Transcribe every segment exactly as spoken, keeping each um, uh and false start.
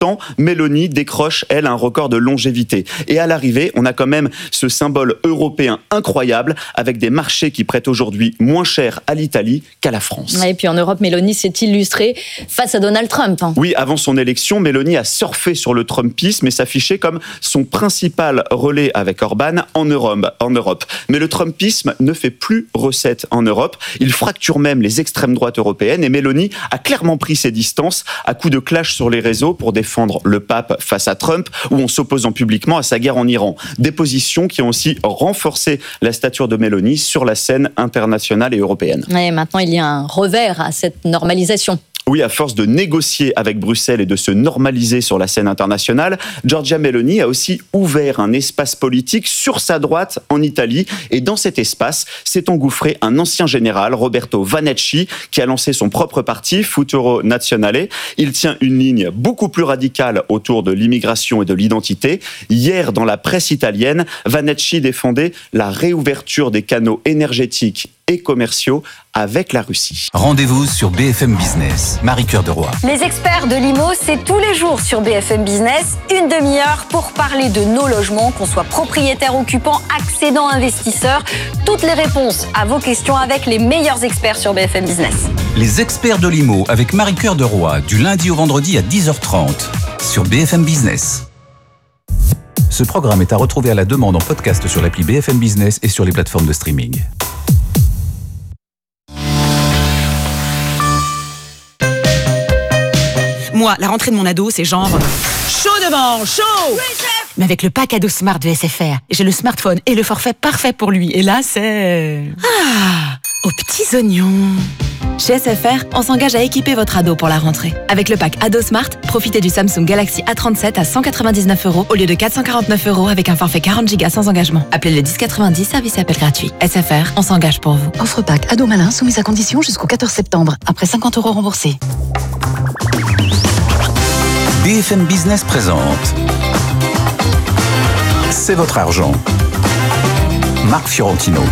temps, Mélanie décroche, elle, un record de longévité. Et à l'arrivée, on a quand même ce symbole européen incroyable, avec des marchés qui prêtent aujourd'hui moins cher à l'Italie qu'à la France. Et puis en Europe, Mélanie s'est illustrée face à Donald Trump. Hein. Oui, avant son élection, Mélanie a surfé sur le Trumpisme et s'affichait comme son principal relais avec Orban en Europe. En Europe. Mais le Trumpisme ne fait plus recette en Europe. Il fracture même les extrêmes droites européennes et Mélanie a clairement pris ses distances à coups de clash sur les réseaux pour défendre le pape face à Trump ou en s'opposant publiquement à sa guerre en Iran. Des positions qui ont aussi renforcé la stature de Mélanie sur la scène internationale et européenne. Et maintenant, il y a un revers à cette normalisation. Oui, à force de négocier avec Bruxelles et de se normaliser sur la scène internationale, Giorgia Meloni a aussi ouvert un espace politique sur sa droite en Italie. Et dans cet espace s'est engouffré un ancien général, Roberto Vanacci, qui a lancé son propre parti, Futuro Nazionale. Il tient une ligne beaucoup plus radicale autour de l'immigration et de l'identité. Hier, dans la presse italienne, Vanacci défendait la réouverture des canaux énergétiques et commerciaux avec la Russie. Rendez-vous sur B F M Business. Marie-Cœur de Roy. Les experts de l'I M O, c'est tous les jours sur B F M Business, une demi-heure pour parler de nos logements, qu'on soit propriétaire, occupant, accédant, investisseur. Toutes les réponses à vos questions avec les meilleurs experts sur B F M Business. Les experts de l'I M O avec Marie-Cœur de Roy, du lundi au vendredi à dix heures trente sur B F M Business. Ce programme est à retrouver à la demande en podcast sur l'appli B F M Business et sur les plateformes de streaming. Moi, la rentrée de mon ado, c'est genre chaud devant, chaud. Mais avec le pack ado Smart de S F R, j'ai le smartphone et le forfait parfait pour lui. Et là, c'est... Ah, aux petits oignons. Chez S F R, on s'engage à équiper votre ado pour la rentrée. Avec le pack Ado Smart, profitez du Samsung Galaxy A trente-sept à cent quatre-vingt-dix-neuf euros au lieu de quatre cent quarante-neuf euros avec un forfait quarante gigas sans engagement. Appelez le dix quatre-vingt-dix, service appel gratuit. S F R, on s'engage pour vous. Offre pack Ado Malin soumise à condition jusqu'au quatorze septembre, après cinquante euros remboursés. B F M Business présente C'est votre argent. Marc Fiorentino.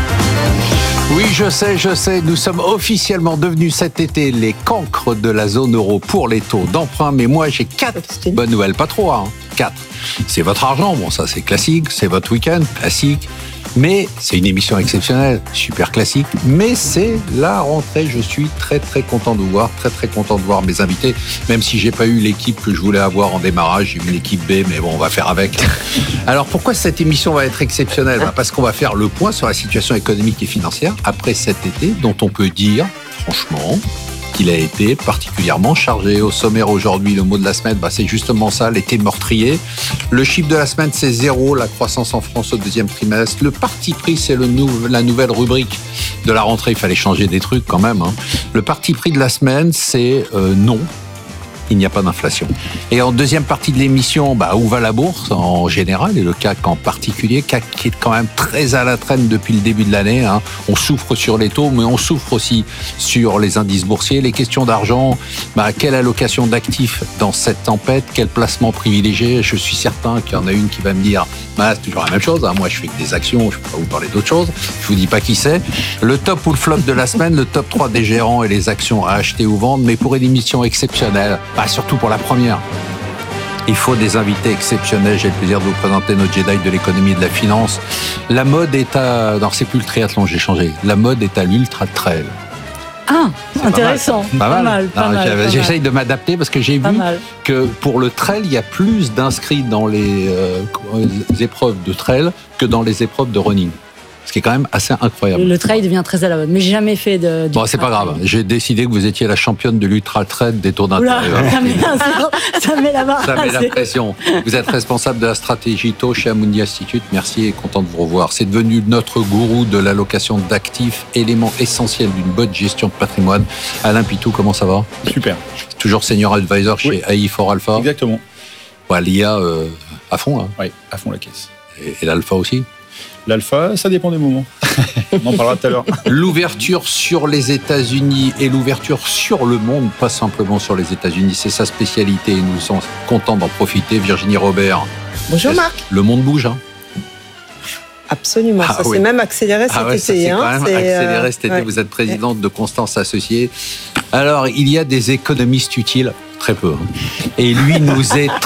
Oui, je sais, je sais, nous sommes officiellement devenus cet été les cancres de la zone euro pour les taux d'emprunt, mais moi j'ai quatre bonnes nouvelles, pas trois, hein, quatre. C'est votre argent, bon ça c'est classique, c'est votre week-end, classique, mais c'est une émission exceptionnelle, super classique, mais c'est la rentrée, je suis très très content de vous voir, très très content de voir mes invités, même si j'ai pas eu l'équipe que je voulais avoir en démarrage, j'ai eu l'équipe B, mais bon on va faire avec. Alors pourquoi cette émission va être exceptionnelle ? Ben parce qu'on va faire le point sur la situation économique et financière après cet été, dont on peut dire, franchement, qu'il a été particulièrement chargé. Au sommaire aujourd'hui, le mot de la semaine, bah c'est justement ça, l'été meurtrier. Le chiffre de la semaine, c'est zéro, la croissance en France au deuxième trimestre. Le parti pris, c'est le nou- la nouvelle rubrique de la rentrée. Il fallait changer des trucs quand même. Hein. Le parti pris de la semaine, c'est euh, non. Il n'y a pas d'inflation. Et en deuxième partie de l'émission, bah, où va la bourse en général et le C A C en particulier, C A C qui est quand même très à la traîne depuis le début de l'année. Hein. On souffre sur les taux, mais on souffre aussi sur les indices boursiers. Les questions d'argent, bah, quelle allocation d'actifs dans cette tempête, quel placement privilégié ? Je suis certain qu'il y en a une qui va me dire, bah, c'est toujours la même chose. Hein. Moi, je fais que des actions, je ne peux pas vous parler d'autre chose. Je vous dis pas qui c'est. Le top ou le flop de la semaine, le top trois des gérants et les actions à acheter ou vendre, mais pour une émission exceptionnelle. Bah, surtout pour la première. Il faut des invités exceptionnels. J'ai le plaisir de vous présenter notre Jedi de l'économie et de la finance. La mode est à... Non, c'est plus le triathlon, j'ai changé. La mode est à l'ultra trail. Ah, c'est intéressant. Pas mal. Pas mal, pas Non, mal, pas j'essaye mal. de m'adapter parce que j'ai Pas vu mal. que pour le trail, il y a plus d'inscrits dans les, euh, les épreuves de trail que dans les épreuves de running. Ce qui est quand même assez incroyable. Le trail devient très à la mode, mais j'ai jamais fait de. du Bon, c'est pas grave. J'ai décidé que vous étiez la championne de l'ultra trail des tours Oula, d'intérêt. ça met, ça met la barre. Ça met la C'est- pression. Vous êtes responsable de la stratégie taux chez Amundi Institute. Merci et content de vous revoir. C'est devenu notre gourou de l'allocation d'actifs, élément essentiel d'une bonne gestion de patrimoine. Alain Pitou, comment ça va ? Super. Toujours senior advisor chez Oui. A I for Alpha. Exactement. Ouais, l'I A euh, à fond, là. Oui, à fond la caisse. Et, et l'alpha aussi. L'alpha, ça dépend des moments. On en parlera tout à l'heure. L'ouverture sur les États-Unis et l'ouverture sur le monde, pas simplement sur les États-Unis, c'est sa spécialité et nous sommes contents d'en profiter. Virginie Robert. Bonjour Marc. Le monde bouge, hein. Absolument, Ah ça oui. s'est même accéléré cet Ah ouais, ça été. s'est hein. quand même C'est, accéléré euh, cet été. ouais. Vous êtes présidente de Constance Associés. Alors, il y a des économistes utiles, très peu. hein. Et lui nous est